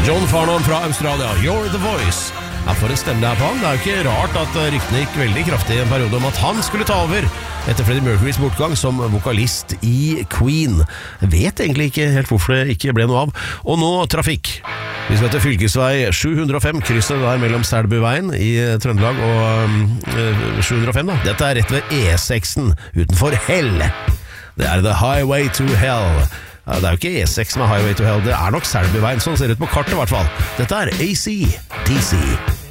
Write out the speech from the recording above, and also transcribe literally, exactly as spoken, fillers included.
John Farnham fra Australia, You're the Voice. Ja, for en stemme det er på han. Det er jo ikke rart at ryktene gikk veldig kraftig i en periode om at han skulle ta over etter Freddie Mercurys bortgang som vokalist i Queen. Jeg vet egentlig ikke helt hvorfor det ikke ble noe av. Og nå trafikk. Vi skal til fylkesvei sju hundre og fem, krysset der mellom Selbuveien i Trøndelag og øh, sju hundre og fem da. Dette er rett ved E seks utenfor Hell. Det er The Highway to Hell. Ja, det er jo ikke E seks som er Highway to Hell, det er nok Selbuveien, sånn ser det ut på kartet i hvert fall. Dette er A C D C.